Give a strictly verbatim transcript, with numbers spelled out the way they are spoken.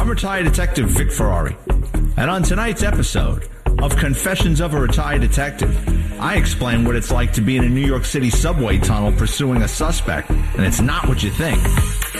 I'm retired detective Vic Ferrari, and on tonight's episode of Confessions of a Retired Detective, I explain what it's like to be in a New York City subway tunnel pursuing a suspect, and it's not what you think.